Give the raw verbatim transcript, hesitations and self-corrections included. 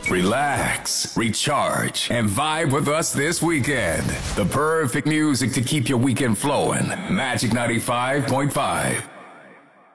relax, recharge, and vibe with us this weekend. The perfect music to keep your weekend flowing. Magic ninety-five point five.